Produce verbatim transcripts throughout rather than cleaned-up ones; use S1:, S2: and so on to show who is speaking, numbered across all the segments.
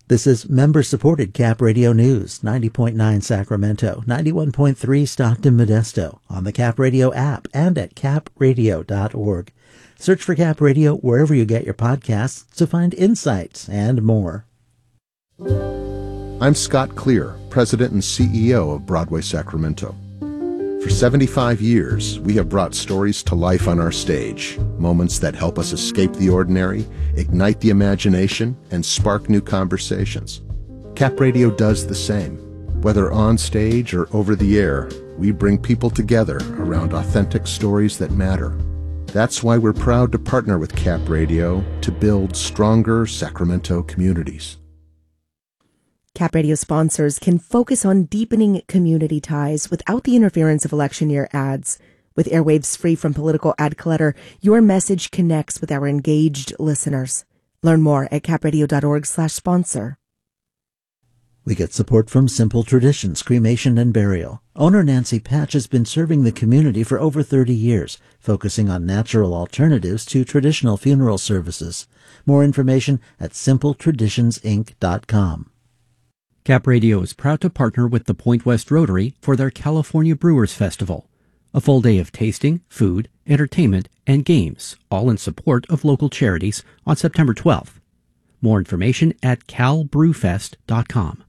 S1: This is member-supported Cap Radio News, ninety point nine Sacramento, ninety-one point three Stockton Modesto, on the Cap Radio app and at cap radio dot org. Search for Cap Radio wherever you get your podcasts to find insights and more.
S2: I'm Scott Clear, President and C E O of Broadway Sacramento. For seventy-five years, we have brought stories to life on our stage, moments that help us escape the ordinary, ignite the imagination, and spark new conversations. Cap Radio does the same. Whether on stage or over the air, we bring people together around authentic stories that matter. That's why we're proud to partner with Cap Radio to build stronger Sacramento communities.
S3: Cap Radio sponsors can focus on deepening community ties without the interference of election year ads. With airwaves free from political ad clutter, your message connects with our engaged listeners. Learn more at cap radio dot org slash sponsor.
S1: We get support from Simple Traditions Cremation and Burial. Owner Nancy Patch has been serving the community for over thirty years, focusing on natural alternatives to traditional funeral services. More information at simple traditions inc dot com.
S4: Cap Radio is proud to partner with the Point West Rotary for their California Brewers Festival, a full day of tasting, food, entertainment, and games, all in support of local charities on September twelfth. More information at cal brew fest dot com.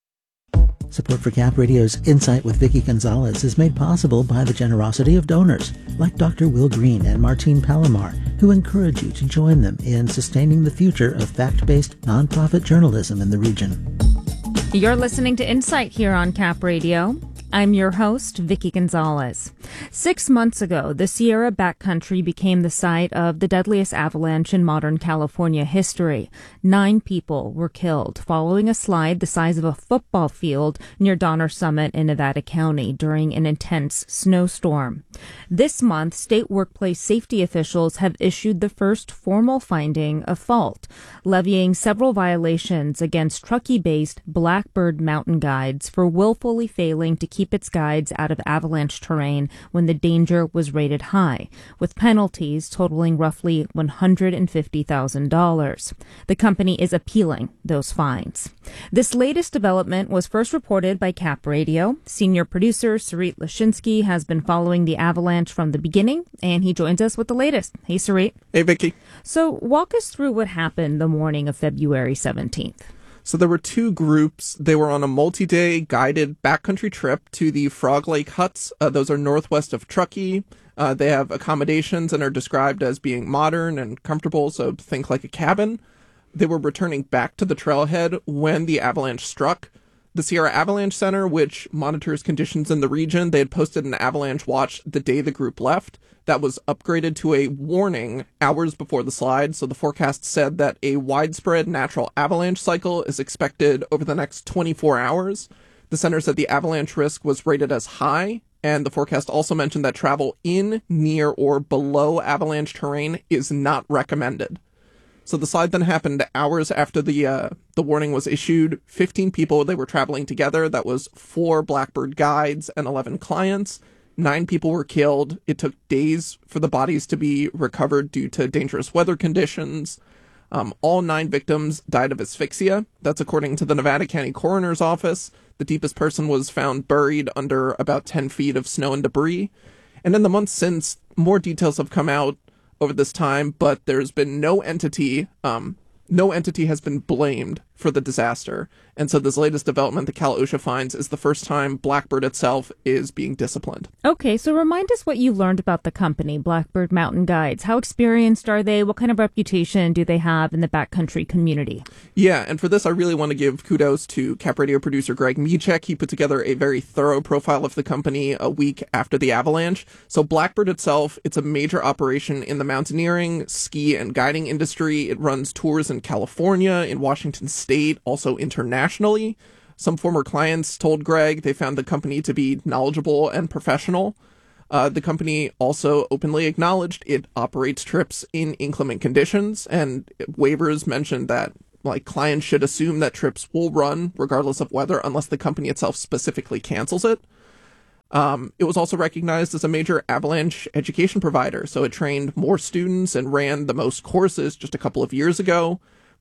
S1: Support for Cap Radio's Insight with Vicki Gonzalez is made possible by the generosity of donors like Doctor Will Green and Martine Palomar, who encourage you to join them in sustaining the future of fact-based nonprofit journalism in the region.
S5: You're listening to Insight here on Cap Radio. I'm your host, Vicki Gonzalez. Six months ago, the Sierra Backcountry became the site of the deadliest avalanche in modern California history. Nine people were killed following a slide the size of a football field near Donner Summit in Nevada County during an intense snowstorm. This month, state workplace safety officials have issued the first formal finding of fault, levying several violations against Truckee-based Blackbird Mountain Guides for willfully failing to keep its guides out of avalanche terrain when the danger was rated high, with penalties totaling roughly one hundred fifty thousand dollars. The company is appealing those fines. This latest development was first reported by Cap Radio. Senior producer Sarit Lashinsky has been following the avalanche from the beginning, and he joins us with the latest. Hey, Sarit.
S6: Hey, Vicki.
S5: So walk us through what happened the morning of February seventeenth.
S6: So there were two groups. They were on a multi-day guided backcountry trip to the Frog Lake Huts. Uh, those are northwest of Truckee. Uh, they have accommodations and are described as being modern and comfortable, so think like a cabin. They were returning back to the trailhead when the avalanche struck. The Sierra Avalanche Center, which monitors conditions in the region, they had posted an avalanche watch the day the group left. That was upgraded to a warning hours before the slide, so the forecast said that a widespread natural avalanche cycle is expected over the next twenty-four hours. The center said the avalanche risk was rated as high, and the forecast also mentioned that travel in, near, or below avalanche terrain is not recommended. So the slide then happened hours after the uh, the warning was issued. fifteen people, they were traveling together. That was four Blackbird guides and eleven clients. Nine people were killed. It took days for the bodies to be recovered due to dangerous weather conditions. Um, all nine victims died of asphyxia. That's according to the Nevada County Coroner's Office. The deepest person was found buried under about ten feet of snow and debris. And in the months since, more details have come out over this time, but there's been no entity, um, no entity has been blamed for the disaster. And so this latest development, the Cal OSHA finds, is the first time Blackbird itself is being disciplined.
S5: Okay, so remind us what you learned about the company, Blackbird Mountain Guides. How experienced are they? What kind of reputation do they have in the backcountry community?
S6: Yeah, and for this, I really want to give kudos to Cap Radio producer Greg Michek. He put together a very thorough profile of the company a week after the avalanche. So Blackbird itself, it's a major operation in the mountaineering, ski, and guiding industry. It runs tours in California, in Washington State, also internationally. Some former clients told Greg they found the company to be knowledgeable and professional. Uh, the company also openly acknowledged it operates trips in inclement conditions, and waivers mentioned that like clients should assume that trips will run regardless of weather unless the company itself specifically cancels it. Um, it was also recognized as a major avalanche education provider, so it trained more students and ran the most courses just a couple of years ago.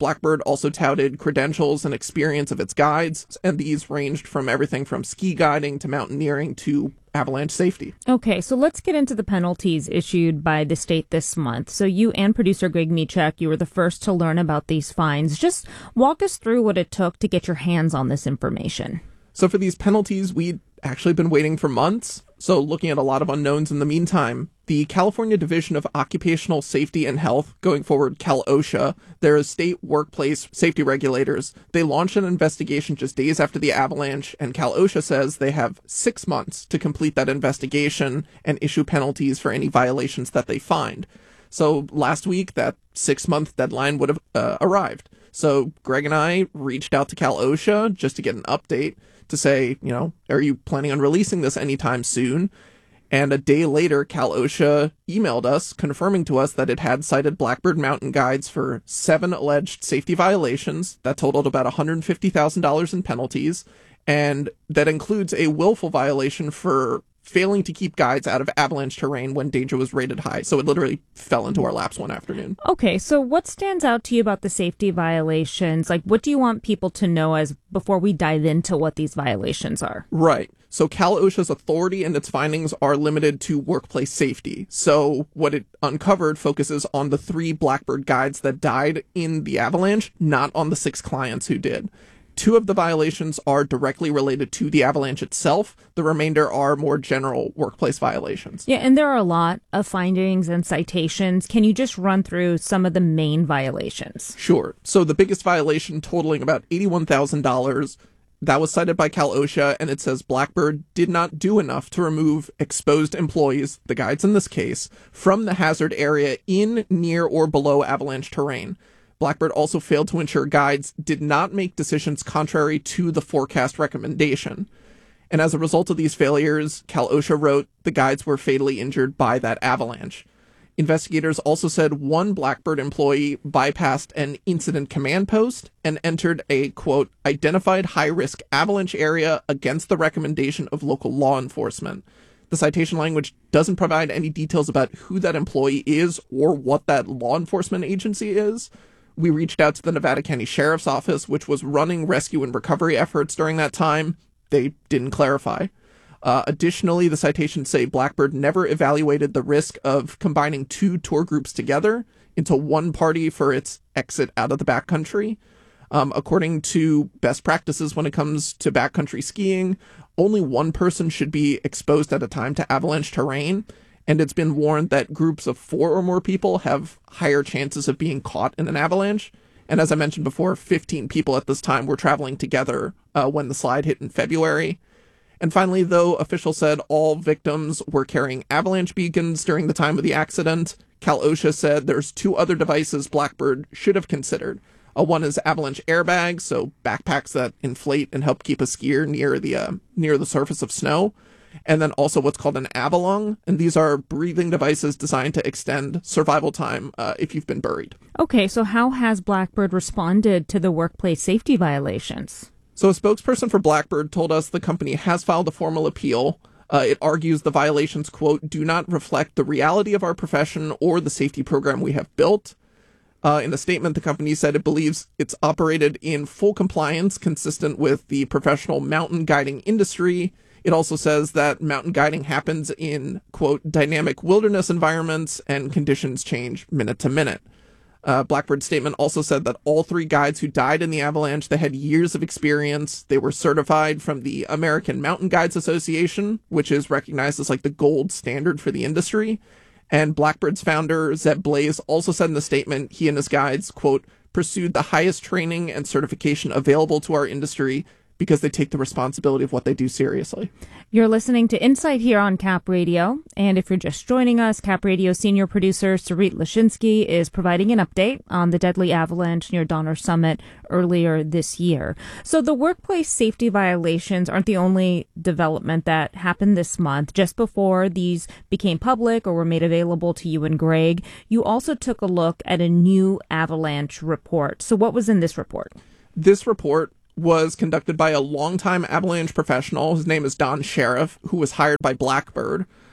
S6: Blackbird also touted credentials and experience of its guides, and these ranged from everything from ski guiding to mountaineering to avalanche safety.
S5: Okay, so let's get into the penalties issued by the state this month. So you and producer Greg Michak, you were the first to learn about these fines. Just walk us through what it took to get your hands on this information.
S6: So for these penalties, we'd actually been waiting for months. So looking at a lot of unknowns in the meantime, the California Division of Occupational Safety and Health, going forward Cal OSHA, their state workplace safety regulators, they launched an investigation just days after the avalanche, and Cal OSHA says they have six months to complete that investigation and issue penalties for any violations that they find. So last week, that six-month deadline would have uh, arrived. So Greg and I reached out to Cal OSHA just to get an update to say, you know, are you planning on releasing this anytime soon? And a day later, Cal OSHA emailed us confirming to us that it had cited Blackbird Mountain Guides for seven alleged safety violations that totaled about one hundred fifty thousand dollars in penalties. And that includes a willful violation for failing to keep guides out of avalanche terrain when danger was rated high. So it literally fell into our laps one afternoon.
S5: Okay, so what stands out to you about the safety violations? Like, what do you want people to know as before we dive into what these violations are?
S6: Right. So Cal OSHA's authority and its findings are limited to workplace safety. So what it uncovered focuses on the three Blackbird guides that died in the avalanche, not on the six clients who did. Two of the violations are directly related to the avalanche itself. The remainder are more general workplace violations.
S5: Yeah, and there are a lot of findings and citations. Can you just run through some of the main violations?
S6: Sure. So the biggest violation, totaling about eighty-one thousand dollars, that was cited by Cal OSHA, and it says Blackbird did not do enough to remove exposed employees, the guides in this case, from the hazard area in, near, or below avalanche terrain. Blackbird also failed to ensure guides did not make decisions contrary to the forecast recommendation. And as a result of these failures, Cal OSHA wrote the guides were fatally injured by that avalanche. Investigators also said one Blackbird employee bypassed an incident command post and entered a, quote, identified high-risk avalanche area against the recommendation of local law enforcement. The citation language doesn't provide any details about who that employee is or what that law enforcement agency is. We reached out to the Nevada County Sheriff's Office, which was running rescue and recovery efforts during that time. They didn't clarify. Uh, additionally, the citations say Blackbird never evaluated the risk of combining two tour groups together into one party for its exit out of the backcountry. Um, according to best practices when it comes to backcountry skiing, only one person should be exposed at a time to avalanche terrain. And it's been warned that groups of four or more people have higher chances of being caught in an avalanche. And as I mentioned before, fifteen people at this time were traveling together uh, when the slide hit in February. And finally, though officials said all victims were carrying avalanche beacons during the time of the accident, Cal OSHA said there's two other devices Blackbird should have considered. Uh, one is avalanche airbags, so backpacks that inflate and help keep a skier near the uh, near the surface of snow. And then also what's called an avalung, and these are breathing devices designed to extend survival time uh, if you've been buried.
S5: Okay, so how has Blackbird responded to the workplace safety violations?
S6: So a spokesperson for Blackbird told us the company has filed a formal appeal. Uh, it argues the violations, quote, do not reflect the reality of our profession or the safety program we have built. Uh, in a statement, the company said it believes it's operated in full compliance consistent with the professional mountain guiding industry. It also says that mountain guiding happens in, quote, dynamic wilderness environments and conditions change minute to minute. Uh, Blackbird's statement also said that all three guides who died in the avalanche, they had years of experience. They were certified from the American Mountain Guides Association, which is recognized as like the gold standard for the industry. And Blackbird's founder, Zeb Blaze, also said in the statement he and his guides, quote, pursued the highest training and certification available to our industry because they take the responsibility of what they do seriously.
S5: You're listening to Insight here on Cap Radio. And if you're just joining us, Cap Radio senior producer Sarit Lashinsky is providing an update on the deadly avalanche near Donner Summit earlier this year. So the workplace safety violations aren't the only development that happened this month. Just before these became public or were made available to you and Greg, you also took a look at a new avalanche report. So what was in this report?
S6: This report was conducted by a longtime avalanche professional. His name is Don Sheriff, who was hired by Blackbird.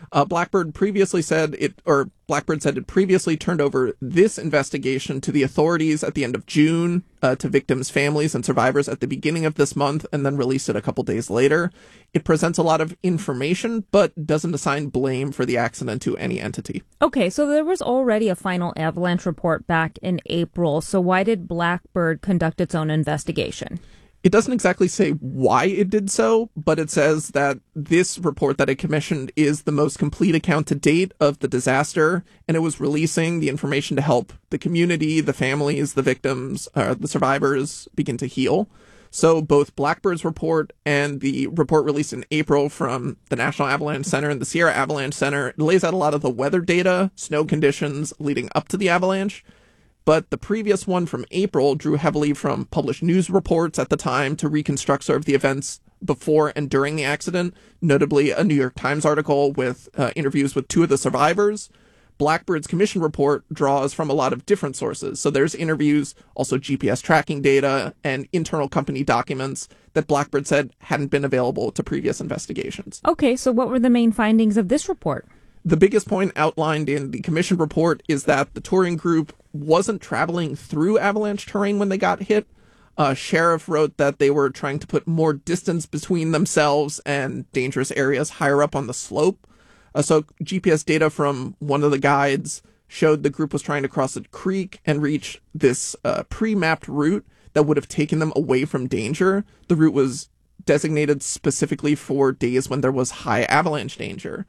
S6: Uh, Blackbird previously said it, or Blackbird said it previously turned over this investigation to the authorities at the end of June, uh, to victims' families and survivors at the beginning of this month, and then released it a couple days later. It presents a lot of information, but doesn't assign blame for the accident to any entity.
S5: Okay, so there was already a final avalanche report back in April, so why did Blackbird conduct its own investigation?
S6: It doesn't exactly say why it did so, but it says that this report that it commissioned is the most complete account to date of the disaster, and it was releasing the information to help the community, the families, the victims, uh, the survivors begin to heal. So both Blackbird's report and the report released in April from the National Avalanche Center and the Sierra Avalanche Center lays out a lot of the weather data, snow conditions leading up to the avalanche. But the previous one from April drew heavily from published news reports at the time to reconstruct sort of the events before and during the accident, notably a New York Times article with uh, interviews with two of the survivors. Blackbird's commission report draws from a lot of different sources. So there's interviews, also G P S tracking data, and internal company documents that Blackbird said hadn't been available to previous investigations.
S5: Okay, so what were the main findings of this report?
S6: The biggest point outlined in the commission report is that the touring group wasn't traveling through avalanche terrain when they got hit. Uh, Sheriff wrote that they were trying to put more distance between themselves and dangerous areas higher up on the slope. Uh, so G P S data from one of the guides showed the group was trying to cross a creek and reach this uh, pre-mapped route that would have taken them away from danger. The route was designated specifically for days when there was high avalanche danger.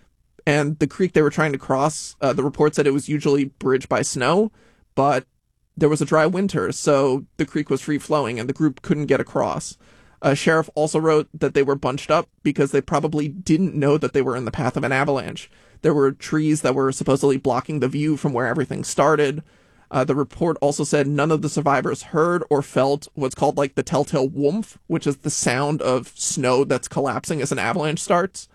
S6: And the creek they were trying to cross, uh, the report said it was usually bridged by snow, but there was a dry winter, so the creek was free-flowing and the group couldn't get across. Uh, Sheriff also wrote that they were bunched up because they probably didn't know that they were in the path of an avalanche. There were trees that were supposedly blocking the view from where everything started. Uh, the report also said none of the survivors heard or felt what's called like the telltale whoomph, which is the sound of snow that's collapsing as an avalanche starts.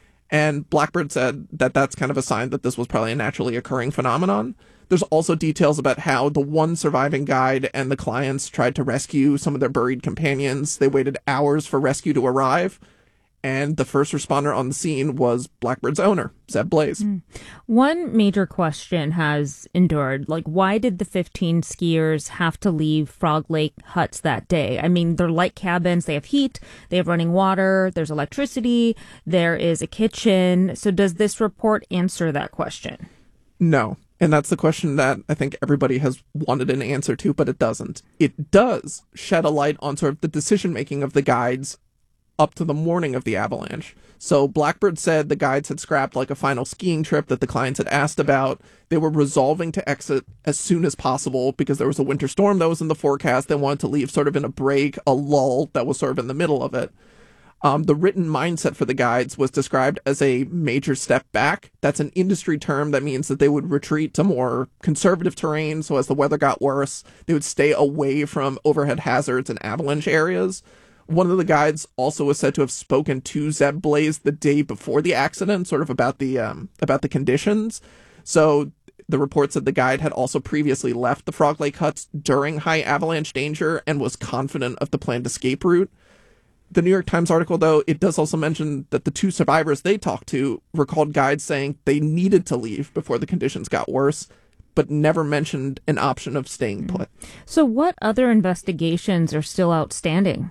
S6: And Blackbird said that that's kind of a sign that this was probably a naturally occurring phenomenon. There's also details about how the one surviving guide and the clients tried to rescue some of their buried companions. They waited hours for rescue to arrive. And the first responder on the scene was Blackbird's owner, Zeb Blaze. Mm.
S5: One major question has endured, like, why did the fifteen skiers have to leave Frog Lake huts that day? I mean, they're light cabins, they have heat, they have running water, there's electricity, there is a kitchen. So does this report answer that question?
S6: No. And that's the question that I think everybody has wanted an answer to, but it doesn't. It does shed a light on sort of the decision-making of the guides up to the morning of the avalanche. So Blackbird said the guides had scrapped like a final skiing trip that the clients had asked about. They were resolving to exit as soon as possible because there was a winter storm that was in the forecast. They wanted to leave sort of in a break, a lull that was sort of in the middle of it. Um, the written mindset for the guides was described as a major step back. That's an industry term that means that they would retreat to more conservative terrain. So as the weather got worse, they would stay away from overhead hazards and avalanche areas. One of the guides also was said to have spoken to Zeb Blaze the day before the accident, sort of about the um, about the conditions. So the report said the guide had also previously left the Frog Lake huts during high avalanche danger and was confident of the planned escape route. The New York Times article, though, it does also mention that the two survivors they talked to recalled guides saying they needed to leave before the conditions got worse, but never mentioned an option of staying put.
S5: So what other investigations are still outstanding?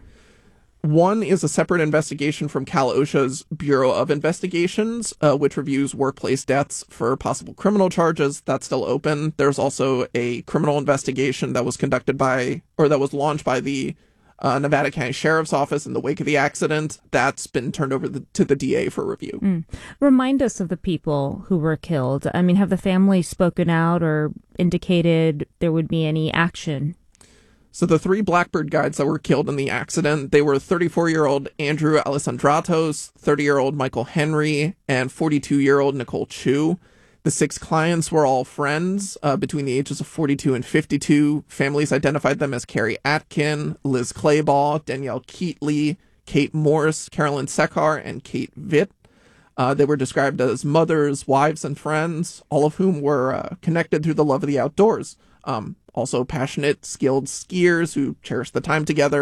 S6: One is a separate investigation from Cal OSHA's Bureau of Investigations, uh, which reviews workplace deaths for possible criminal charges. That's still open. There's also a criminal investigation that was conducted by, or that was launched by the uh, Nevada County Sheriff's Office in the wake of the accident. That's been turned over the, to the D A for review.
S5: Mm. Remind us of the people who were killed. I mean, have the families spoken out or indicated there would be any action?
S6: So the three Blackbird guides that were killed in the accident, they were thirty-four-year-old Andrew Alessandratos, thirty-year-old Michael Henry, and forty-two-year-old Nicole Chu. The six clients were all friends uh, between the ages of forty-two and fifty-two. Families identified them as Carrie Atkin, Liz Claybaugh, Danielle Keatley, Kate Morse, Carolyn Sekar, and Kate Vitt. Uh, they were described as mothers, wives, and friends, all of whom were uh, connected through the love of the outdoors. Um, also passionate, skilled skiers who cherished the time together.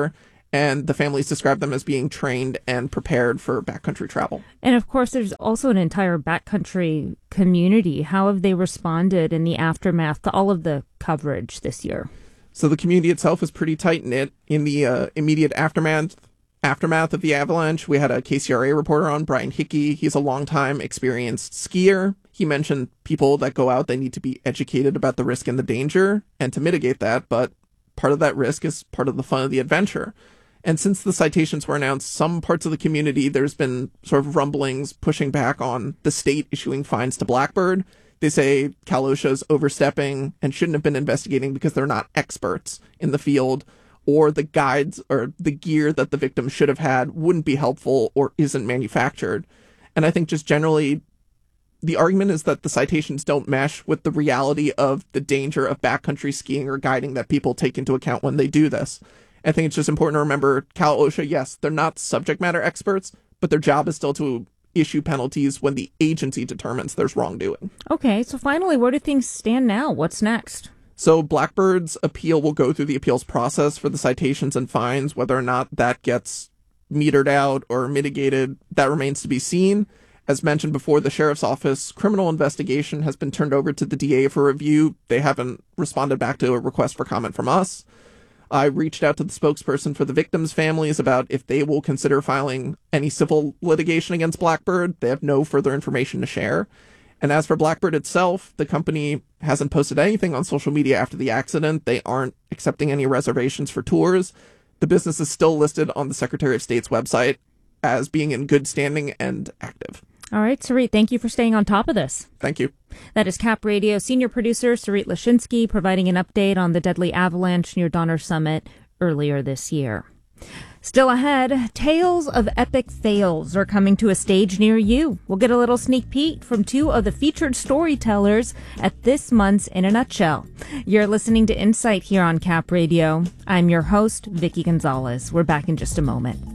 S6: and the families describe them as being trained and prepared for backcountry travel.
S5: And of course, there's also an entire backcountry community. How have they responded in the aftermath to all of the coverage this year?
S6: So the community itself is pretty tight-knit. In the uh, immediate aftermath aftermath of the avalanche, we had a K C R A reporter on, Brian Hickey. He's a longtime experienced skier. He mentioned people that go out, they need to be educated about the risk and the danger and to mitigate that, but part of that risk is part of the fun of the adventure. And since the citations were announced, some parts of the community, there's been sort of rumblings pushing back on the state issuing fines to Blackbird. They say Cal OSHA is overstepping and shouldn't have been investigating because they're not experts in the field, or the guides or the gear that the victim should have had wouldn't be helpful or isn't manufactured. And I think just generally, the argument is that the citations don't mesh with the reality of the danger of backcountry skiing or guiding that people take into account when they do this. I think it's just important to remember Cal OSHA, yes, they're not subject matter experts, but their job is still to issue penalties when the agency determines there's wrongdoing.
S5: Okay, so finally, where do things stand now? What's next?
S6: So Blackbird's appeal will go through the appeals process for the citations and fines. Whether or not that gets metered out or mitigated, that remains to be seen. As mentioned before, the sheriff's office criminal investigation has been turned over to the D A for review. They haven't responded back to a request for comment from us. I reached out to the spokesperson for the victims' families about if they will consider filing any civil litigation against Blackbird. They have no further information to share. And as for Blackbird itself, the company hasn't posted anything on social media after the accident. They aren't accepting any reservations for tours. The business is still listed on the Secretary of State's website as being in good standing and active.
S5: All right, Sarit, thank you for staying on top of this.
S6: Thank you.
S5: That is Cap Radio senior producer Sarit Lashinsky providing an update on the deadly avalanche near Donner Summit earlier this year. Still ahead, tales of epic fails are coming to a stage near you. We'll get a little sneak peek from two of the featured storytellers at this month's In a Nutshell. You're listening to Insight here on Cap Radio. I'm your host, Vicki Gonzalez. We're back in just a moment.